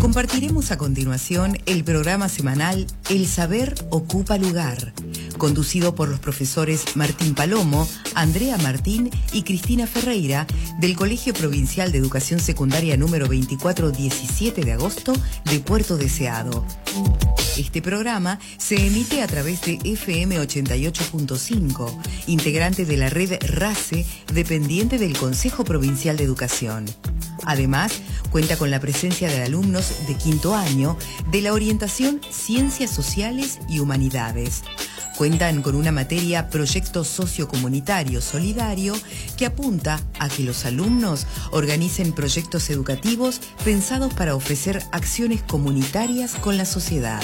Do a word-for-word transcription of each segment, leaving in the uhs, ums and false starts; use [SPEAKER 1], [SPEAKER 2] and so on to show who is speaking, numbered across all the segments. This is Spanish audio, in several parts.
[SPEAKER 1] Compartiremos a continuación el programa semanal El Saber Ocupa Lugar, conducido por los profesores Martín Palomo, Andrea Martín y Cristina Ferreira del Colegio Provincial de Educación Secundaria número veinticuatro diecisiete de agosto de Puerto Deseado. Este programa se emite a través de F M ochenta y ocho punto cinco, integrante de la red RACE, dependiente del Consejo Provincial de Educación. Además, cuenta con la presencia de alumnos de quinto año de la orientación Ciencias Sociales y Humanidades. Cuentan con una materia Proyecto Sociocomunitario Solidario que apunta a que los alumnos organicen proyectos educativos pensados para ofrecer acciones comunitarias con la sociedad.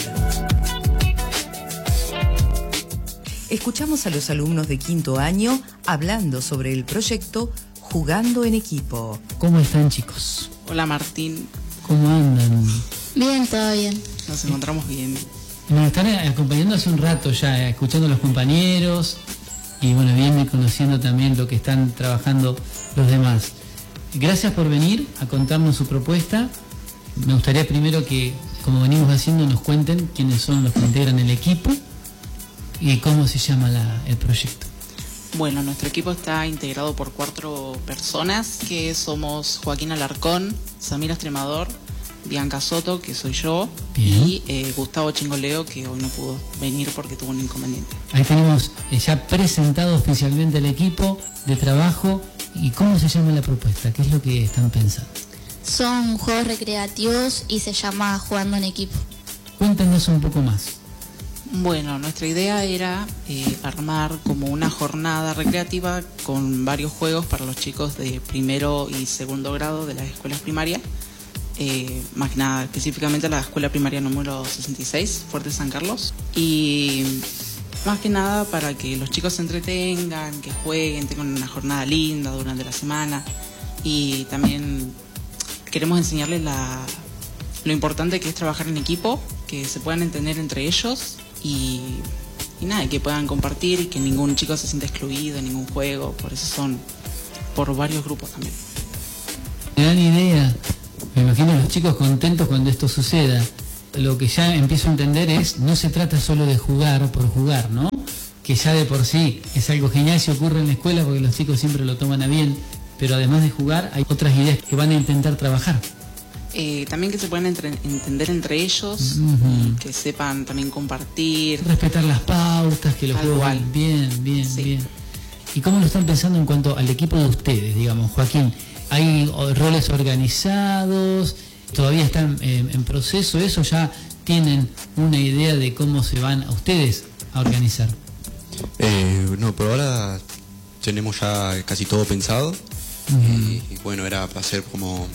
[SPEAKER 1] Escuchamos a los alumnos de quinto año hablando sobre el proyecto Jugando en Equipo.
[SPEAKER 2] ¿Cómo están, chicos?
[SPEAKER 3] Hola, Martín.
[SPEAKER 2] ¿Cómo andan?
[SPEAKER 4] Bien, todo bien.
[SPEAKER 3] Nos encontramos bien.
[SPEAKER 2] Nos están acompañando hace un rato ya, escuchando a los compañeros y bueno, bien conociendo también lo que están trabajando los demás. Gracias por venir a contarnos su propuesta. Me gustaría primero que, como venimos haciendo, nos cuenten quiénes son los que integran el equipo y cómo se llama la, el proyecto.
[SPEAKER 3] Bueno, nuestro equipo está integrado por cuatro personas, que somos Joaquín Alarcón, Samira Extremador, Bianca Soto, que soy yo, Bien. y eh, Gustavo Chingoleo, que hoy no pudo venir porque tuvo un inconveniente.
[SPEAKER 2] Ahí tenemos eh, ya presentado oficialmente el equipo de trabajo. ¿Y cómo se llama la propuesta? ¿Qué es lo que están pensando?
[SPEAKER 4] Son juegos recreativos y se llama Jugando en Equipo.
[SPEAKER 2] Cuéntanos un poco más.
[SPEAKER 3] Bueno, nuestra idea era eh, armar como una jornada recreativa con varios juegos para los chicos de primero y segundo grado de las escuelas primarias. Eh, más que nada, específicamente la escuela primaria número sesenta y seis, Fuerte San Carlos. Y más que nada para que los chicos se entretengan, que jueguen, tengan una jornada linda durante la semana. Y también queremos enseñarles la, lo importante que es trabajar en equipo, que se puedan entender entre ellos y, y nada, que puedan compartir y que ningún chico se sienta excluido en ningún juego. Por eso son por varios grupos también.
[SPEAKER 2] Gran idea. Me imagino a los chicos contentos cuando esto suceda. Lo que ya empiezo a entender es, no se trata solo de jugar por jugar, ¿no? Que ya de por sí es algo genial si ocurre en la escuela porque los chicos siempre lo toman a bien, pero además de jugar hay otras ideas que van a intentar trabajar.
[SPEAKER 3] Eh, también que se puedan entre, entender entre ellos, uh-huh. que sepan también compartir.
[SPEAKER 2] Respetar las pautas, que los juegos van bien, bien, sí. bien. ¿Y cómo lo están pensando en cuanto al equipo de ustedes, digamos, Joaquín? ¿Hay roles organizados? ¿Todavía están eh, en proceso? ¿Eso ya tienen una idea de cómo se van a ustedes a organizar?
[SPEAKER 5] Eh, no, por ahora tenemos ya casi todo pensado. Uh-huh. y, y bueno, era para hacer como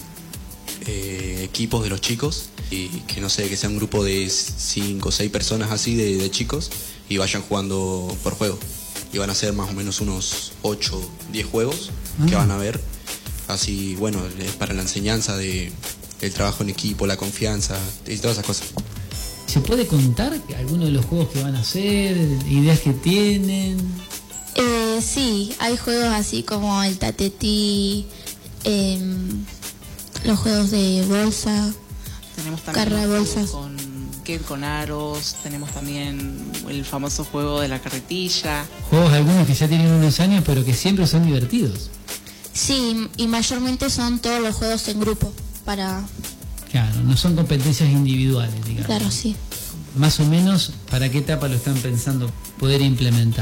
[SPEAKER 5] eh, equipos de los chicos y que no sé, que sea un grupo de cinco o seis personas así de, de chicos y vayan jugando por juego. Y van a ser más o menos unos ocho, diez juegos uh-huh. que van a ver. Así, bueno, es para la enseñanza de el trabajo en equipo, la confianza y todas esas cosas.
[SPEAKER 2] ¿Se puede contar algunos de los juegos que van a hacer, ideas que tienen?
[SPEAKER 4] Eh, sí, hay juegos así como el tatetí, eh, los juegos de bolsa,
[SPEAKER 3] tenemos también
[SPEAKER 4] carra de bolsa.
[SPEAKER 3] Con, con aros, tenemos también el famoso juego de la carretilla.
[SPEAKER 2] Juegos algunos que ya tienen unos años, pero que siempre son divertidos.
[SPEAKER 4] Sí, y mayormente son todos los juegos en grupo para...
[SPEAKER 2] Claro, no son competencias individuales, digamos.
[SPEAKER 4] Claro, sí.
[SPEAKER 2] Más o menos, ¿para qué etapa lo están pensando poder implementar?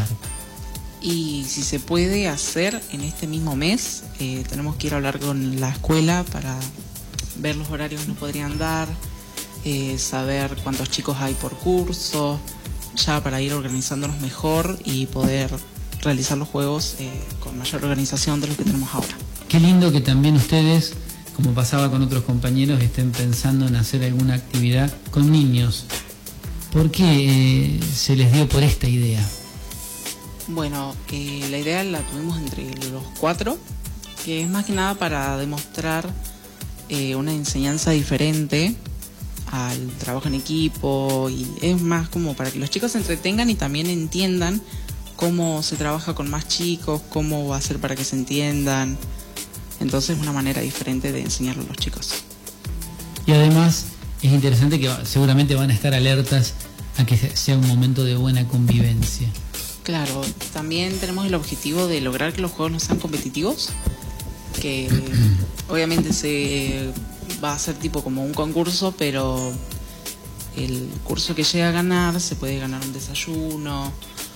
[SPEAKER 3] Y si se puede hacer en este mismo mes, eh, tenemos que ir a hablar con la escuela para ver los horarios que nos podrían dar, eh, saber cuántos chicos hay por curso, ya para ir organizándonos mejor y poder realizar los juegos eh, con mayor organización de lo que tenemos ahora.
[SPEAKER 2] Qué lindo que también ustedes, como pasaba con otros compañeros, estén pensando en hacer alguna actividad con niños. ¿Por qué eh, se les dio por esta idea?
[SPEAKER 3] Bueno, eh, la idea la tuvimos entre los cuatro, que es más que nada para demostrar eh, una enseñanza diferente al trabajo en equipo, y es más como para que los chicos se entretengan y también entiendan cómo se trabaja con más chicos, cómo va a ser para que se entiendan. Entonces es una manera diferente de enseñarlo a los chicos.
[SPEAKER 2] Y además es interesante que seguramente van a estar alertas a que sea un momento de buena convivencia.
[SPEAKER 3] Claro, también tenemos el objetivo de lograr que los juegos no sean competitivos, que obviamente se va a ser tipo como un concurso, pero el curso que llega a ganar se puede ganar un desayuno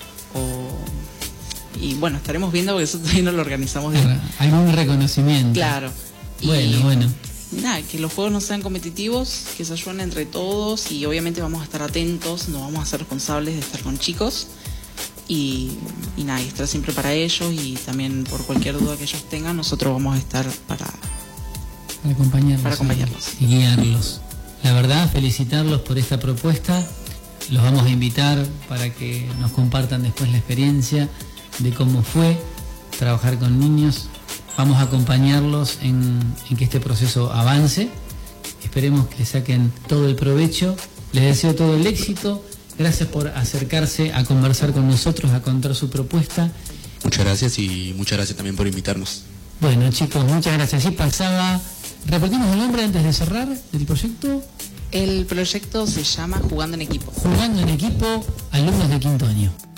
[SPEAKER 3] o... y bueno, estaremos viendo porque eso todavía no lo organizamos. De...
[SPEAKER 2] algún reconocimiento.
[SPEAKER 3] Claro.
[SPEAKER 2] Bueno,
[SPEAKER 3] y,
[SPEAKER 2] bueno.
[SPEAKER 3] Nada, que los juegos no sean competitivos, que se ayuden entre todos y obviamente vamos a estar atentos, nos vamos a ser responsables de estar con chicos y, y nada, y estar siempre para ellos y también por cualquier duda que ellos tengan, nosotros vamos a estar para,
[SPEAKER 2] para acompañarlos,
[SPEAKER 3] para acompañarlos
[SPEAKER 2] y guiarlos. La verdad, felicitarlos por esta propuesta. Los vamos a invitar para que nos compartan después la experiencia de cómo fue trabajar con niños. Vamos a acompañarlos en, en que este proceso avance. Esperemos que saquen todo el provecho. Les deseo todo el éxito. Gracias por acercarse a conversar con nosotros, a contar su propuesta.
[SPEAKER 5] Muchas gracias y muchas gracias también por invitarnos.
[SPEAKER 2] Bueno, chicos, muchas gracias. Y pasaba... ¿Repetimos el nombre antes de cerrar del proyecto?
[SPEAKER 3] El proyecto se llama Jugando en Equipo.
[SPEAKER 2] Jugando en Equipo, alumnos de quinto año.